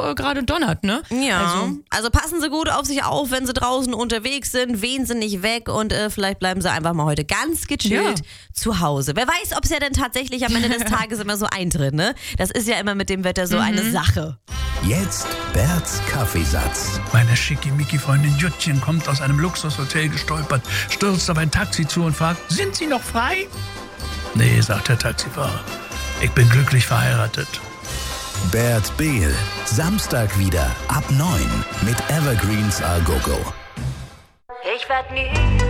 gerade donnert, ne? Ja, also passen Sie gut auf sich auf, wenn Sie draußen unterwegs sind, wehen Sie nicht weg und vielleicht bleiben Sie einfach mal heute ganz gechillt zu Hause. Wer weiß, ob es ja dann tatsächlich am Ende des Tages immer so eintritt, ne? Das ist ja immer mit dem Wetter so eine Sache. Jetzt Berts Kaffeesatz. Meine schickimicki-Freundin Juttchen kommt aus einem Luxushotel gestolpert, stürzt auf ein Taxi zu und fragt, sind Sie noch frei? Nee, sagt der Taxifahrer, ich bin glücklich verheiratet. Bert Behl, Samstag wieder ab 9 mit Evergreens A Go Go. Ich werd nie